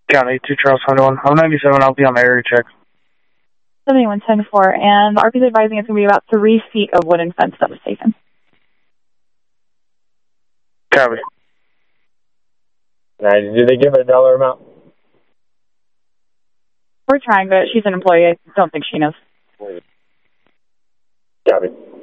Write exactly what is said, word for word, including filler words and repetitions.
County, two Charles twenty-one. I'm ninety-seven, I'll be on the area check. seventy-one ten four, and the R P's advising it's going to be about three feet of wooden fence that was taken. Copy. Now, did they give a dollar amount? We're trying, but she's an employee. I don't think she knows. Copy.